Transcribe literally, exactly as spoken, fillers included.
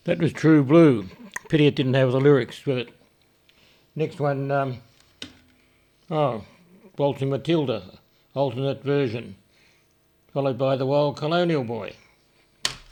That was True Blue. Pity it didn't have the lyrics with it. Next one, um, oh, Waltzing Matilda, alternate version, followed by The Wild Colonial Boy.